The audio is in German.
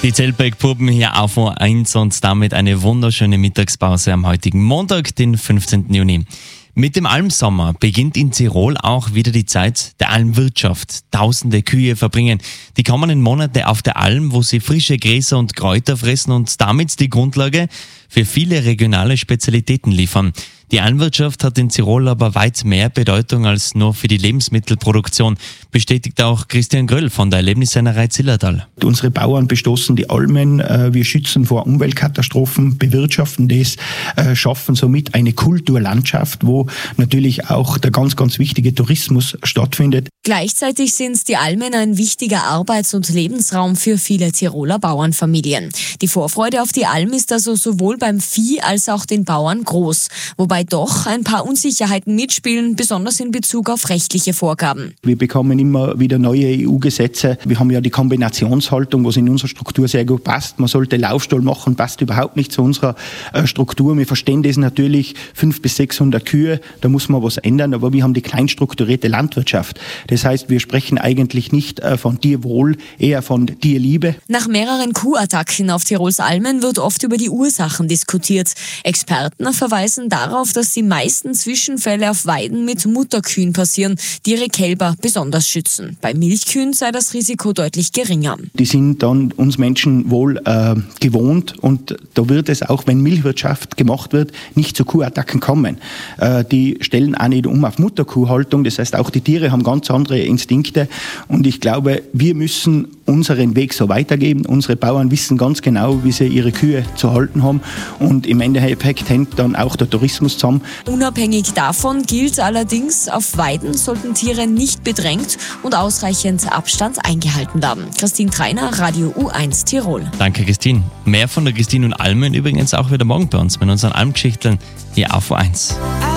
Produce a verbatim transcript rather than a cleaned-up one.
Die Zeltberg-Puppen hier auf O eins und damit eine wunderschöne Mittagspause am heutigen Montag, den fünfzehnten Juni. Mit dem Almsommer beginnt in Tirol auch wieder die Zeit der Almwirtschaft. Tausende Kühe verbringen die kommenden Monate auf der Alm, wo sie frische Gräser und Kräuter fressen und damit die Grundlage für viele regionale Spezialitäten liefern. Die Almwirtschaft hat in Tirol aber weit mehr Bedeutung als nur für die Lebensmittelproduktion, bestätigt auch Christian Gröll von der Erlebnissennerei Zillertal. Unsere Bauern bestoßen die Almen, wir schützen vor Umweltkatastrophen, bewirtschaften das, schaffen somit eine Kulturlandschaft, wo natürlich auch der ganz, ganz wichtige Tourismus stattfindet. Gleichzeitig sind die Almen ein wichtiger Arbeits- und Lebensraum für viele Tiroler Bauernfamilien. Die Vorfreude auf die Alm ist also sowohl beim Vieh als auch den Bauern groß, wobei doch ein paar Unsicherheiten mitspielen, besonders in Bezug auf rechtliche Vorgaben. Wir bekommen immer wieder neue E U-Gesetze. Wir haben ja die Kombinationshaltung, was in unserer Struktur sehr gut passt. Man sollte Laufstall machen, passt überhaupt nicht zu unserer äh, Struktur. Wir verstehen das natürlich, fünfhundert bis sechshundert Kühe, da muss man was ändern, aber wir haben die kleinstrukturierte Landwirtschaft. Das heißt, wir sprechen eigentlich nicht äh, von Tierwohl, eher von Tierliebe. Nach mehreren Kuhattacken auf Tirols Almen wird oft über die Ursachen diskutiert. Experten verweisen darauf, dass die meisten Zwischenfälle auf Weiden mit Mutterkühen passieren, die ihre Kälber besonders schützen. Bei Milchkühen sei das Risiko deutlich geringer. Die sind dann uns Menschen wohl äh, gewohnt und da wird es auch, wenn Milchwirtschaft gemacht wird, nicht zu Kuhattacken kommen. Äh, die stellen auch nicht um auf Mutterkuhhaltung, das heißt auch die Tiere haben ganz andere Instinkte und ich glaube, wir müssen unseren Weg so weitergeben. Unsere Bauern wissen ganz genau, wie sie ihre Kühe zu halten haben und im Endeffekt hängt dann auch der Tourismus zusammen. Unabhängig davon gilt allerdings, auf Weiden sollten Tiere nicht bedrängt und ausreichend Abstand eingehalten werden. Christine Treiner, Radio U eins Tirol. Danke Christine. Mehr von der Christine und Almen übrigens auch wieder morgen bei uns mit unseren Almgeschichteln hier auf O eins.